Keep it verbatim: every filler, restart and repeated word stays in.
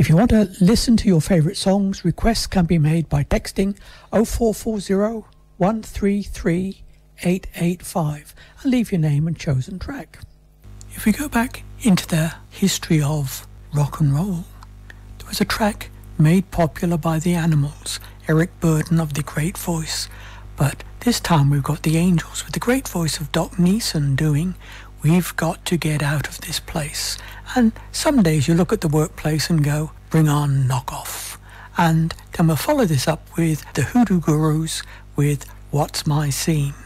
If you want to listen to your favourite songs, requests can be made by texting oh four four oh, one three three, eight eight five and leave your name and chosen track. If we go back into the history of rock and roll, there was a track made popular by the Animals, Eric Burdon of the great voice, but this time we've got the Angels with the great voice of Doc Neeson doing We've Got to Get Out of This Place. And some days you look at the workplace and go, bring on Knock Off. And then we'll follow this up with the Hoodoo Gurus with What's My Scene.